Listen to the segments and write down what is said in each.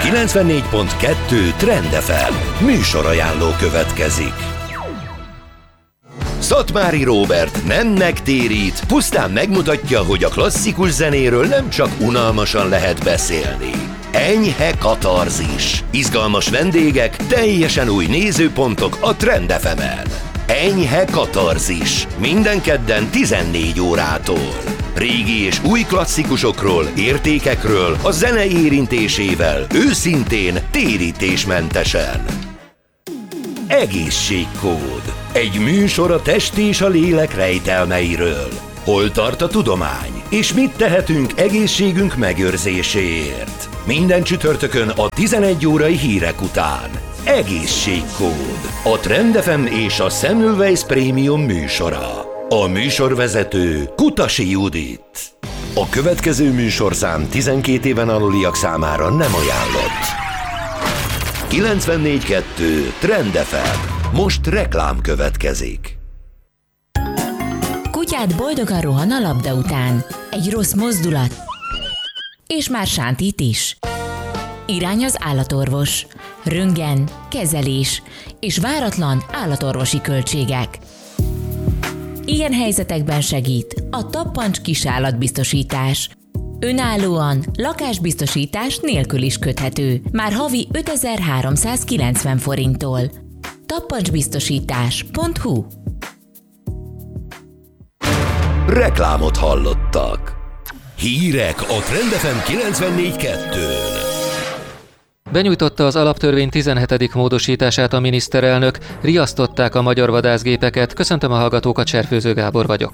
94.2 Trend FM műsorajánló következik. Szatmári Róbert nem megtérít, pusztán megmutatja, hogy a klasszikus zenéről nem csak unalmasan lehet beszélni. Enyhe katarzis, izgalmas vendégek, teljesen új nézőpontok a Trend FM-en. Enyhe katarzis, minden kedden 14 órától. Régi és új klasszikusokról, értékekről, a zene érintésével, őszintén, térítésmentesen. Egészségkód. Egy műsor a test és a lélek rejtelmeiről. Hol tart a tudomány, és mit tehetünk egészségünk megőrzéséért. Minden csütörtökön a 11 órai hírek után. Egészségkód. A Trend FM és a Semmelweis Premium műsora. A műsorvezető Kutasi Judit. A következő műsorszám 12 éven aluliak számára nem ajánlott. 94.2 Trend FM. Most reklám következik. Kutyád boldogan rohan a labda után. Egy rossz mozdulat, és már sántít is. Irány az állatorvos. Röntgen, kezelés és váratlan állatorvosi költségek. Ilyen helyzetekben segít a Tappancs kisállatbiztosítás. Önállóan, lakásbiztosítás nélkül is köthető. Már havi 5390 forinttól. tappancsbiztosítás.hu. Reklámot hallottak. Hírek a Trend FM 94.2-n. Benyújtotta az alaptörvény 17. módosítását a miniszterelnök, riasztották a magyar vadászgépeket. Köszöntöm a hallgatókat, Cserfőző Gábor vagyok.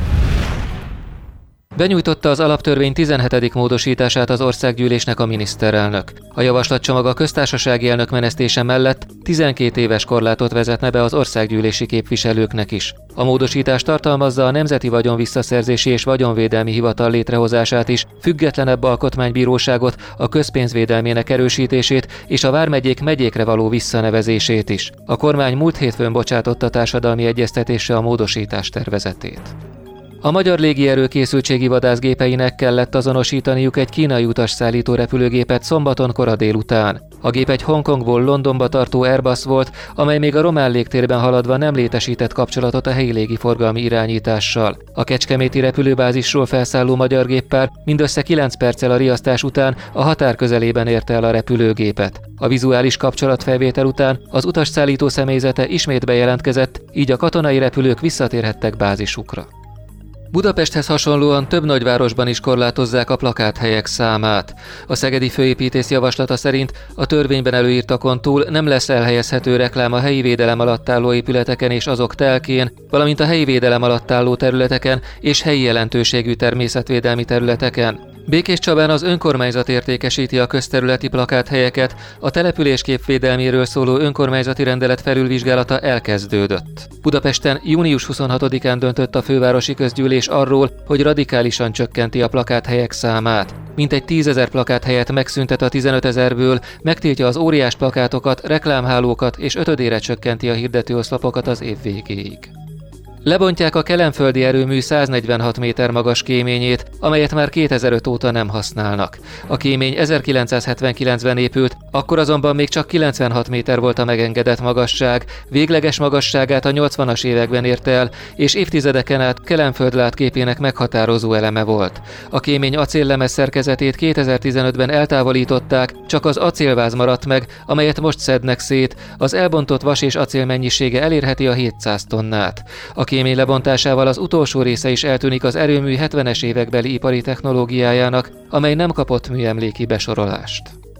Benyújtotta az alaptörvény 17. módosítását az országgyűlésnek a miniszterelnök. A javaslatcsomag a köztársasági elnök menesztése mellett 12 éves korlátot vezetne be az országgyűlési képviselőknek is. A módosítás tartalmazza a Nemzeti Vagyonvisszaszerzési és Vagyonvédelmi Hivatal létrehozását is, függetlenebb alkotmánybíróságot, a közpénzvédelmének erősítését és a vármegyék megyékre való visszanevezését is. A kormány múlt hétfőn bocsátotta társadalmi egyeztetésre a módosítás tervezetét. A magyar légierő készültségi vadászgépeinek kellett azonosítaniuk egy kínai utasszállító repülőgépet szombaton kora délután. A gép egy Hongkongból Londonba tartó Airbus volt, amely még a román légtérben haladva nem létesített kapcsolatot a helyi légiforgalmi irányítással. A kecskeméti repülőbázisról felszálló magyar géppár mindössze 9 perccel a riasztás után a határ közelében érte el a repülőgépet. A vizuális kapcsolatfelvétel után az utasszállító személyzete ismét bejelentkezett, így a katonai repülők visszatérhettek bázisukra. Budapesthez hasonlóan több nagyvárosban is korlátozzák a plakáthelyek számát. A szegedi főépítész javaslata szerint a törvényben előírtakon túl nem lesz elhelyezhető reklám a helyi védelem alatt álló épületeken és azok telkén, valamint a helyi védelem alatt álló területeken és helyi jelentőségű természetvédelmi területeken. Békéscsabán az önkormányzat értékesíti a közterületi plakáthelyeket, a településkép védelméről szóló önkormányzati rendelet felülvizsgálata elkezdődött. Budapesten június 26-án döntött a fővárosi közgyűlés arról, hogy radikálisan csökkenti a plakáthelyek számát. Mintegy 10 000 plakáthelyet megszüntet a 15 000-ből, megtiltja az óriás plakátokat, reklámhálókat és 5-ödére csökkenti a hirdetőoszlopokat az év végéig. Lebontják a kelenföldi erőmű 146 méter magas kéményét, amelyet már 2005 óta nem használnak. A kémény 1979-ben épült, akkor azonban még csak 96 méter volt a megengedett magasság, végleges magasságát a 80-as években érte el, és évtizedeken át Kelenföld látképének meghatározó eleme volt. A kémény acéllemez szerkezetét 2015-ben eltávolították, csak az acélváz maradt meg, amelyet most szednek szét, az elbontott vas és acél mennyisége elérheti a 700 tonnát. A kémény lebontásával az utolsó része is eltűnik az erőmű 70-es évekbeli ipari technológiájának, amely nem kapott műemléki besorolást.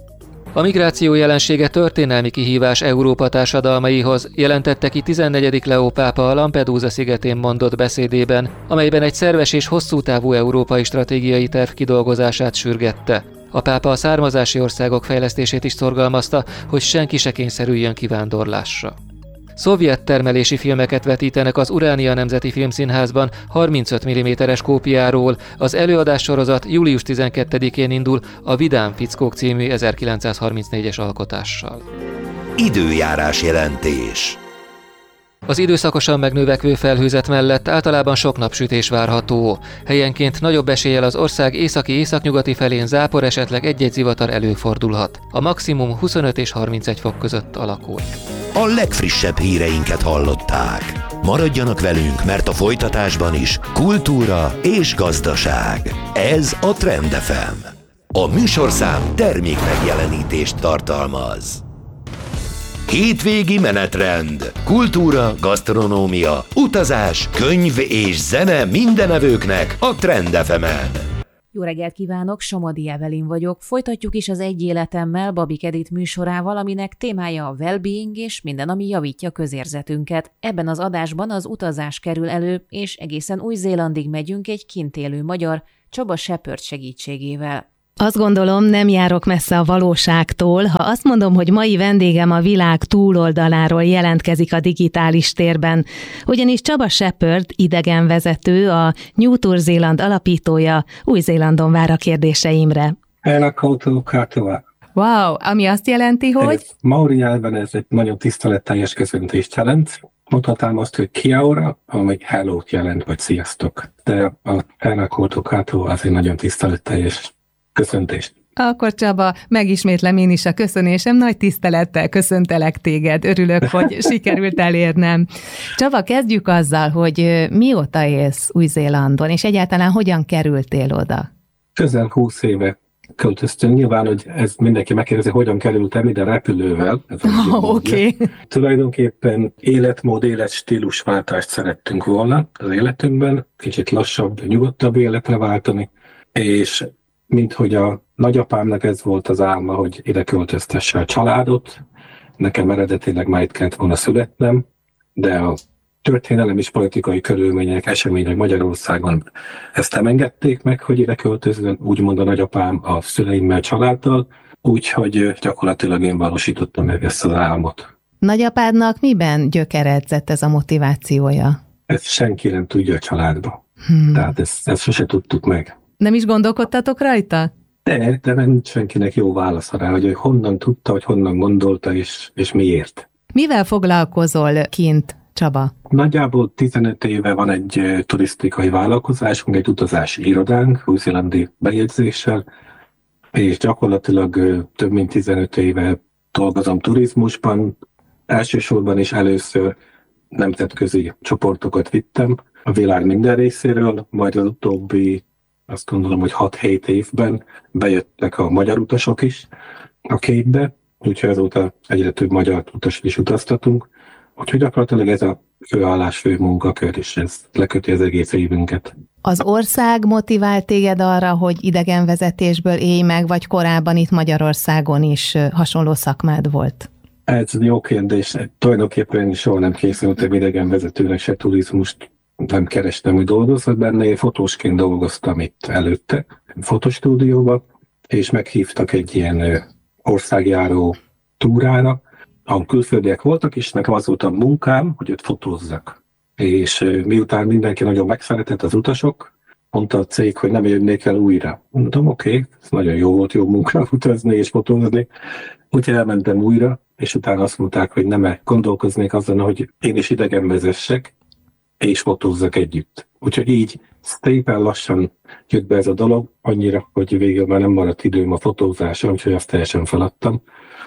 A migráció jelensége történelmi kihívás Európa társadalmaihoz, jelentette ki 14. Leó pápa a Lampedusa szigetén mondott beszédében, amelyben egy szerves és hosszú távú európai stratégiai terv kidolgozását sürgette. A pápa a származási országok fejlesztését is szorgalmazta, hogy senki se kényszerüljön kivándorlásra. Szovjet termelésű filmeket vetítenek az Uránia Nemzeti Filmszínházban 35 mm-es kópiáról. Az előadássorozat július 12-én indul a Vidám fickók című 1934-es alkotással. Időjárás jelentés. Az időszakosan megnövekvő felhőzet mellett általában sok napsütés várható. Helyenként nagyobb eséllyel az ország északi-északnyugati felén zápor, esetleg egy-egy zivatar előfordulhat. A maximum 25 és 31 fok között alakul. A legfrissebb híreinket hallották. Maradjanak velünk, mert a folytatásban is kultúra és gazdaság. Ez a Trend FM. A műsorszám termék megjelenítést tartalmaz. Hétvégi menetrend, kultúra, gasztronómia, utazás, könyv és zene mindenevőknek a Trend FM-en. Jó reggelt kívánok, Somodi Evelyn vagyok. Folytatjuk is az Egy életemmel Babik Edit műsorával, aminek témája a well-being és minden, ami javítja közérzetünket. Ebben az adásban az utazás kerül elő, és egészen Új-Zélandig megyünk egy kint élő magyar, Csaba Shepherd segítségével. Azt gondolom, nem járok messze a valóságtól, ha azt mondom, hogy mai vendégem a világ túloldaláról jelentkezik a digitális térben. Ugyanis Csaba Shepherd, idegenvezető, a New Tour Zealand alapítója, Új-Zélandon vár a kérdéseimre. Wow, ami azt jelenti, hogy... Maori nyelven ez egy nagyon tiszteletteljes köszöntést jelent. Mondhatnám azt, hogy kia ora, ami hello-t jelent, vagy sziasztok. De a Hena Koutokato az egy nagyon tiszteletteljes köszöntést. Akkor Csaba, megismétlem én is a köszönésem, nagy tisztelettel köszöntelek téged, örülök, hogy sikerült elérnem. Csaba, kezdjük azzal, hogy mióta élsz Új-Zélandon, és egyáltalán hogyan kerültél oda? Közel 20 éve költöztünk. Nyilván, hogy ez mindenki megkérdezi, hogyan kerültem ide repülővel. Oké. Tulajdonképpen életmód, életstílusváltást szerettünk volna az életünkben, kicsit lassabb, nyugodtabb életre váltani, és minthogy a nagyapámnak ez volt az álma, hogy ide költöztesse a családot. Nekem eredetileg már itt kellett volna születnem, de a történelem és politikai körülmények, események Magyarországon ezt nem engedték meg, hogy ide költözzön, úgymond a nagyapám a szüleimmel, családdal, úgyhogy gyakorlatilag én valósítottam meg ezt az álmot. Nagyapádnak miben gyökeredzett ez a motivációja? Ezt senki nem tudja a családba. Tehát ezt sose tudtuk meg. Nem is gondolkodtatok rajta? De nem senkinek jó válasza rá, hogy honnan tudta, hogy honnan gondolta, és miért. Mivel foglalkozol kint, Csaba? Nagyjából 15 éve van egy turisztikai vállalkozásunk, egy utazási irodánk, új-zélandi bejegyzéssel, és gyakorlatilag több mint 15 éve dolgozom turizmusban. Elsősorban is először nemzetközi csoportokat vittem a világ minden részéről, majd az utóbbi, azt gondolom, hogy 6-7 évben bejöttek a magyar utasok is a képbe, úgyhogy azóta egyre több magyar utas is utaztatunk. Úgyhogy gyakorlatilag ez a főállás, fő munkakör, és ez leköti az egész évünket. Az ország motivált téged arra, hogy idegenvezetésből élj meg, vagy korábban itt Magyarországon is hasonló szakmád volt? Ez jó kérdés. Tulajdonképpen soha nem készültem idegenvezetőnek, se turizmust nem kerestem, hogy dolgozzak benne. Én fotósként dolgoztam itt előtte, fotostúdióban, és meghívtak egy ilyen országjáró túrára, ahol külföldiek voltak, és nekem az volt a munkám, hogy őt fotózzak. És miután mindenki nagyon megszeretett, az utasok, mondta a cég, hogy nem jönnék el újra. Mondtam, oké, ez nagyon jó volt, jó munka utazni és fotózni. Úgyhogy elmentem újra, és utána azt mondták, hogy nem gondolkoznék azon, hogy én is idegen vezessek, és fotózzak együtt. Úgyhogy így szépen lassan jött be ez a dolog, annyira, hogy végül már nem maradt időm a fotózásra, úgyhogy azt teljesen feladtam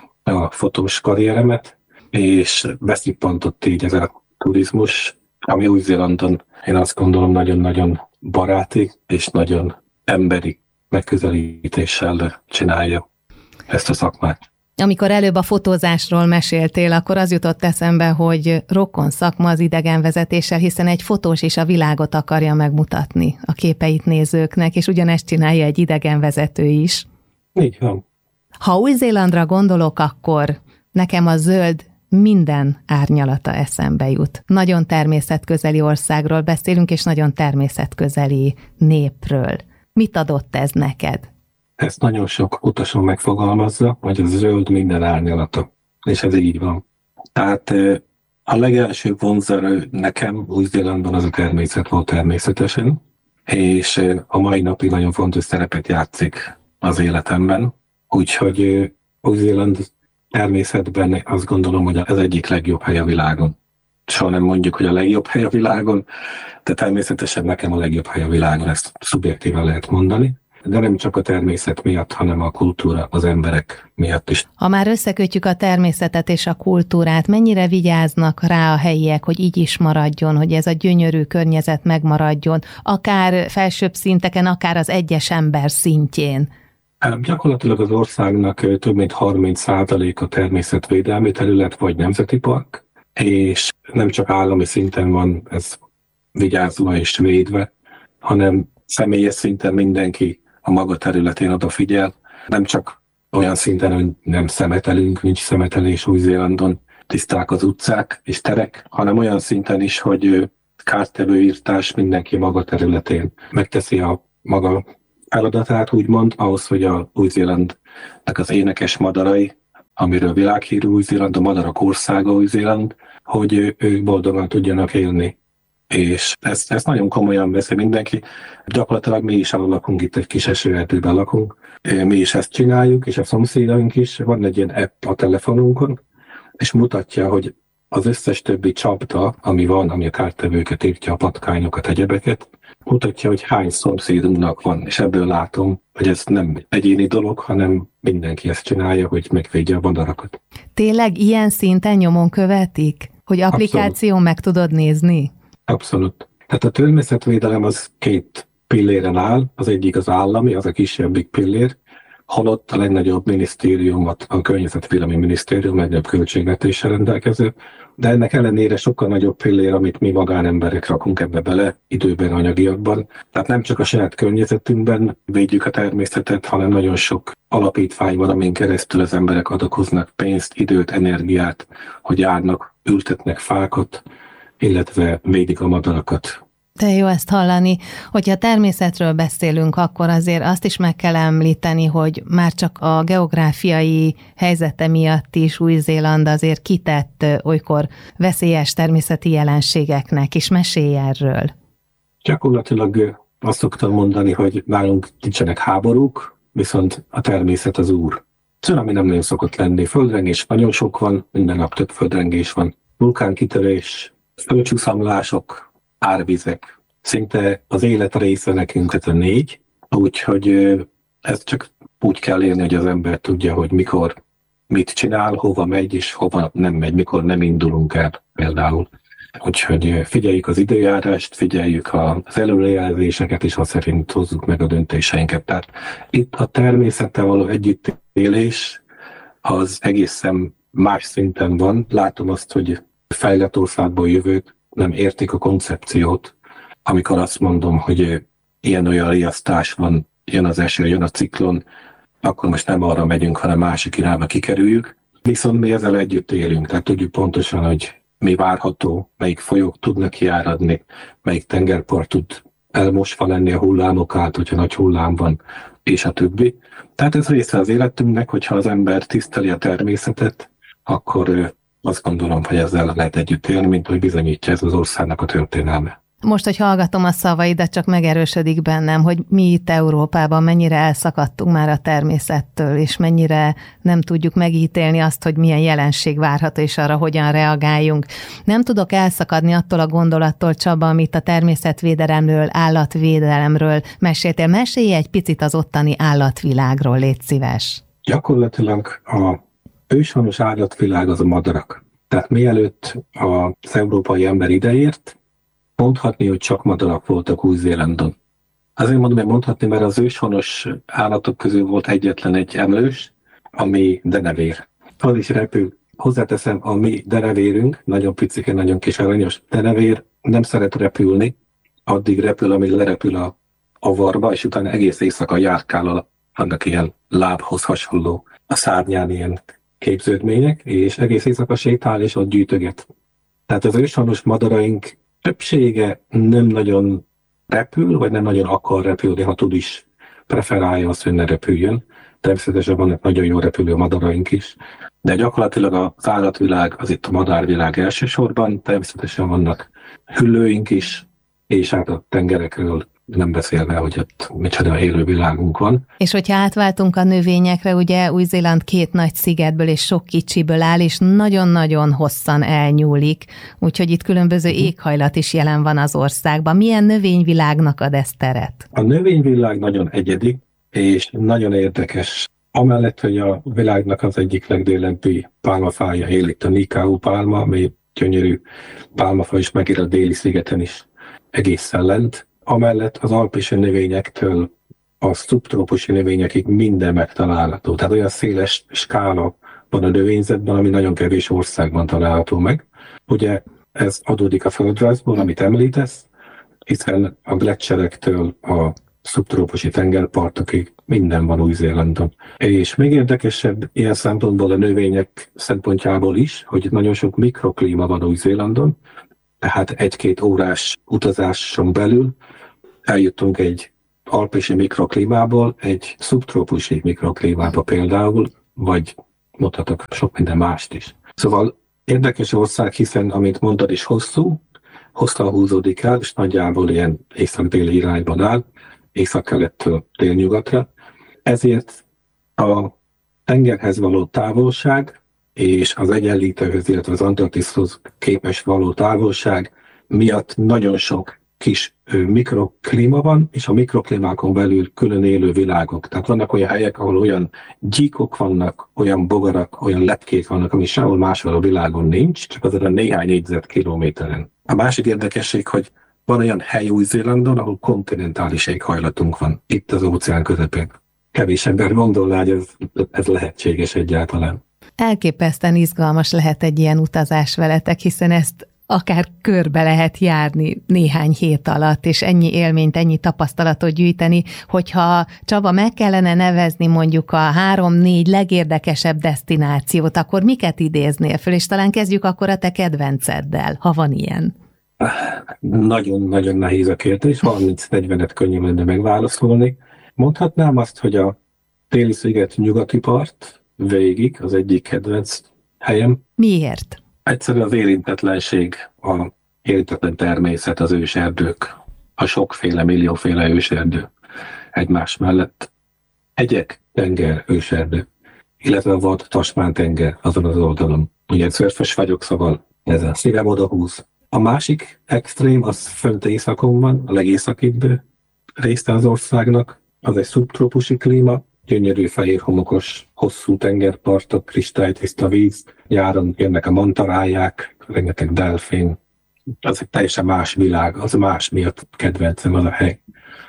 a fotós karrieremet, és beszippantott így ez a turizmus, ami Új-Zélandon, én azt gondolom, nagyon-nagyon baráti és nagyon emberi megközelítéssel csinálja ezt a szakmát. Amikor előbb a fotózásról meséltél, akkor az jutott eszembe, hogy rokon szakma az idegenvezetéssel, hiszen egy fotós is a világot akarja megmutatni a képeit nézőknek, és ugyanezt csinálja egy idegenvezető is. Így van. Ha Új-Zélandra gondolok, akkor nekem a zöld minden árnyalata eszembe jut. Nagyon természetközeli országról beszélünk, és nagyon természetközeli népről. Mit adott ez neked? Ezt nagyon sok utason megfogalmazza, hogy a zöld minden árnyalata. És ez így van. Tehát a legelső vonzerő nekem Új-Zélandon az a természet volt természetesen, és a mai napig nagyon fontos szerepet játszik az életemben. Úgyhogy Új-Zéland természetben azt gondolom, hogy az egyik legjobb hely a világon. soha nem mondjuk, hogy a legjobb hely a világon, de természetesen nekem a legjobb hely a világon, ezt szubjektíven lehet mondani. De nem csak a természet miatt, hanem a kultúra, az emberek miatt is. Ha már összekötjük a természetet és a kultúrát, mennyire vigyáznak rá a helyiek, hogy így is maradjon, hogy ez a gyönyörű környezet megmaradjon, akár felsőbb szinteken, akár az egyes ember szintjén? Gyakorlatilag az országnak több mint 30% a természetvédelmi terület vagy nemzeti park, és nem csak állami szinten van ez vigyázva és védve, hanem személyes szinten mindenki a maga területén odafigyel. Nem csak olyan szinten, hogy nem szemetelünk, nincs szemetelés Új-Zélandon, tiszták az utcák és terek, hanem olyan szinten is, hogy kártevőírtás mindenki maga területén megteszi a maga feladatát, úgymond, ahhoz, hogy a Új-Zélandnak az énekes madarai, amiről világhírű Új-Zéland, a madarak országa Új-Zéland, hogy ők boldogan tudjanak élni. És ezt nagyon komolyan veszi mindenki. Gyakorlatilag mi is lakunk, itt egy kis esőerdőben lakunk. Mi is ezt csináljuk, és a szomszédaink is. Van egy ilyen app a telefonunkon, és mutatja, hogy az összes többi csapda, ami van, ami a kártevőket írtja, a patkányokat, egyebeket, mutatja, hogy hány szomszédunknak van, és ebből látom, hogy ez nem egyéni dolog, hanem mindenki ezt csinálja, hogy megvédje a madarakat. Tényleg ilyen szinten nyomon követik? Hogy applikáción Abszolút. meg tudod nézni? Abszolút. Tehát a természetvédelem az 2 pilléren áll, az egyik az állami, az a kisebbik pillér, holott a legnagyobb minisztériumot, a Környezetvédelmi Minisztérium legnagyobb költségvetéssel rendelkező, de ennek ellenére sokkal nagyobb pillér, amit mi magánemberek rakunk ebbe bele, időben, anyagiakban. Tehát nem csak a saját környezetünkben védjük a természetet, hanem nagyon sok alapítvány van, amin keresztül az emberek adakoznak pénzt, időt, energiát, hogy járnak, ültetnek fákat, illetve védik a madarakat. De jó ezt hallani, hogyha természetről beszélünk, akkor azért azt is meg kell említeni, hogy már csak a geográfiai helyzete miatt is Új-Zéland azért kitett olykor veszélyes természeti jelenségeknek, és mesélj erről. Gyakorlatilag azt szoktam mondani, hogy nálunk nincsenek háborúk, viszont a természet az úr. Cunami nem nagyon szokott lenni, földrengés nagyon sok van, minden nap több földrengés van, vulkánkitörés, földcsúszamlások, árvizek. Szinte az élet része nekünk ez a 4, úgyhogy ezt csak úgy kell élni, hogy az ember tudja, hogy mikor mit csinál, hova megy és hova nem megy, mikor nem indulunk el például. Úgyhogy figyeljük az időjárást, figyeljük az előrejelzéseket, és azt szerint hozzuk meg a döntéseinket. Tehát itt a természettel való együttélés az egészen más szinten van. Látom azt, hogy fejlett országból jövők nem értik a koncepciót, amikor azt mondom, hogy ilyen-olyan riasztás van, jön az eső, jön a ciklon, akkor most nem arra megyünk, hanem másik irányba kikerüljük. Viszont mi ezzel együtt élünk, tehát tudjuk pontosan, hogy mi várható, melyik folyók tudnak kiáradni, melyik tengerpart tud elmosva lenni a hullámok át, hogyha nagy hullám van, és a többi. Tehát ez része az életünknek, hogyha az ember tiszteli a természetet, akkor azt gondolom, hogy ezzel lehet együtt élni, mint hogy bizonyítja ez az országnak a történelme. Most, hogy hallgatom a szavaidat, csak megerősödik bennem, hogy mi itt Európában mennyire elszakadtunk már a természettől, és mennyire nem tudjuk megítélni azt, hogy milyen jelenség várható, és arra hogyan reagáljunk. Nem tudok elszakadni attól a gondolattól, Csaba, amit a természetvédelemről, állatvédelemről meséltél. Mesélj egy picit az ottani állatvilágról, légy szíves. Gyakorlatilag a őshonos állatvilág az a madarak. Tehát mielőtt az európai ember ideért, mondhatni, hogy csak madarak voltak Új-Zélandon. Azért mondom, hogy mondhatni, mert az őshonos állatok közül volt egyetlen egy emlős, ami denevér. Az is repül. Hozzáteszem, a mi denevérünk, nagyon picike, nagyon kis aranyos denevér, nem szeret repülni, addig repül, amíg lerepül a avarba, és utána egész éjszaka járkál, annak ilyen lábhoz hasonló a szárnyán ilyen képződmények, és egész éjszaka sétál, és ott gyűjtöget. Tehát az őshonos madaraink többsége nem nagyon repül, vagy nem nagyon akar repülni, ha tud is, preferálja azt, hogy ne repüljön. Természetesen vannak nagyon jó repülő madaraink is, de gyakorlatilag az állatvilág az itt a madárvilág elsősorban, természetesen vannak hüllőink is, és hát a tengerekről nem beszélve, hogy ott micsoda élő világunk van. És hogyha átváltunk a növényekre, ugye Új-Zéland 2 nagy szigetből és sok kicsiből áll, és nagyon-nagyon hosszan elnyúlik, úgyhogy itt különböző éghajlat is jelen van az országban. Milyen növényvilágnak ad ez teret? A növényvilág nagyon egyedi, és nagyon érdekes. Amellett, hogy a világnak az egyik legdélebbi pálmafája él itt a Nikau pálma, ami gyönyörű pálmafa is megér a déli szigeten is egészen lent. Amellett az alpesi növényektől a szubtrópusi növényekig minden megtalálható. Tehát olyan széles skála van a növényzetben, ami nagyon kevés országban található meg. Ugye ez adódik a földrajzból, amit említesz, hiszen a gleccserektől a szubtrópusi tengerpartokig minden van Új-Zélandon. És még érdekesebb ilyen szempontból a növények szempontjából is, hogy nagyon sok mikroklíma van Új-Zélandon, tehát 1-2 órás utazáson belül eljutunk egy alpesi mikroklímából egy szubtrópusi mikroklímába például, vagy mondhatok sok minden mást is. Szóval érdekes ország, hiszen, amint mondtad is hosszan húzódik el, és nagyjából ilyen észak-déli irányban áll, észak-kelettől délnyugatra. Ezért a tengerhez való távolság és az Egyenlítőhöz, illetve az Antarktiszhoz képest való távolság miatt nagyon sok kis mikroklíma van, és a mikroklímákon belül külön élő világok. Tehát vannak olyan helyek, ahol olyan gyíkok vannak, olyan bogarak, olyan lepkék vannak, ami sehol máshol a világon nincs, csak azon a néhány négyzetkilométeren. A másik érdekesség, hogy van olyan hely Új-Zélandon, ahol kontinentális éghajlatunk van, itt az óceán közepén. Kevés ember gondolná, hogy ez lehetséges egyáltalán. Elképesztően izgalmas lehet egy ilyen utazás veletek, hiszen ezt akár körbe lehet járni néhány hét alatt, és ennyi élményt, ennyi tapasztalatot gyűjteni, hogyha Csaba meg kellene nevezni mondjuk a 3-4 legérdekesebb desztinációt, akkor miket idéznél föl, és talán kezdjük akkor a te kedvenceddel, ha van ilyen. Nagyon-nagyon nehéz a kérdés, 30-40-et könnyű lenne megválaszolni. Mondhatnám azt, hogy a Déli-sziget nyugati part végig az egyik kedvenc helyem. Miért? Egyszerűen az érintetlenség, a érintetlen természet, az őserdők, a sokféle, millióféle őserdő egymás mellett. Hegyek, tenger, őserdő, illetve a vad Tasmán tenger azon az oldalon. Ugye szörfös vagyok, szóval ez a szívem odahúz. A másik extrém, az fönt északon van, a legészakibb része az országnak, az egy szubtrópusi klíma, gyönyörű fehér homokos, hosszú tengerpartok, kristálytiszta víz, nyáron jönnek a mantaráják, rengeteg delfin, az egy teljesen más világ, az más miatt kedvencem az a hely.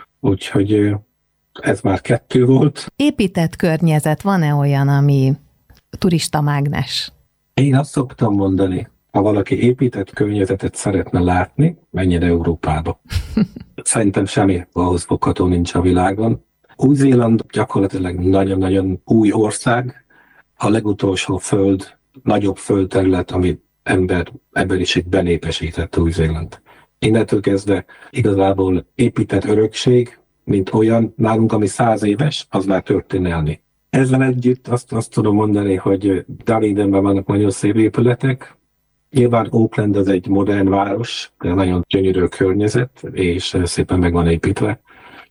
Úgyhogy ez már 2 volt. Épített környezet, van-e olyan, ami turista mágnes? Én azt szoktam mondani, ha valaki épített környezetet szeretne látni, menjen Európába. Szerintem semmi ahhoz fogható nincs a világon. Új-Zéland gyakorlatilag nagyon-nagyon új ország, a legutolsó nagyobb földterület, amit emberiség benépesített Új-Zéland. Innentől kezdve igazából épített örökség, mint olyan nálunk, ami 100 éves, az már történelmi. Ezzel együtt azt tudom mondani, hogy Dunedinben vannak nagyon szép épületek. Nyilván Auckland az egy modern város, de nagyon gyönyörű környezet, és szépen meg van építve.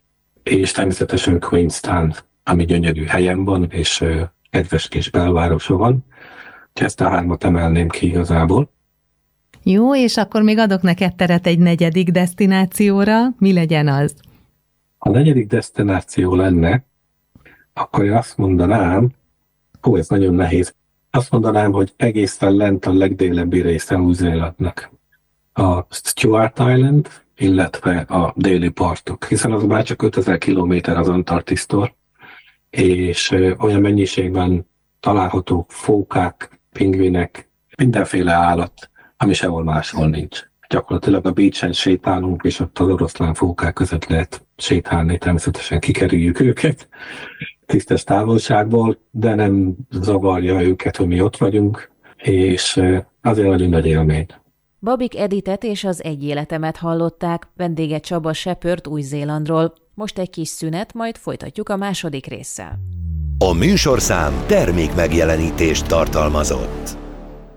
És természetesen Queenstown, ami gyönyörű helyen van, és kedves kis belvárosa van. Ezt a 3 emelném ki igazából. Jó, és akkor még adok neked teret egy 4. desztinációra. Mi legyen az? Ha 4. desztináció lenne, akkor én azt mondanám, ez nagyon nehéz, azt mondanám, hogy egészen lent a legdélebbi része Új-Zélandnak. A Stuart Island, illetve a déli partok, hiszen az már csak 5000 kilométer az Antarktisztól, és olyan mennyiségben található fókák, pingvinek, mindenféle állat, ami sehol máshol nincs. Gyakorlatilag a beachen sétálunk, és ott az oroszlán fókák között lehet sétálni, természetesen kikerüljük őket tisztes távolságból, de nem zavarja őket, hogy mi ott vagyunk, és azért nagyon nagy élmény. Babik Editet és az Egy életemet hallották, vendége Csaba Shepherd Új-Zélandról. Most egy kis szünet, majd folytatjuk a második résszel. A műsorszám termék megjelenítést tartalmazott.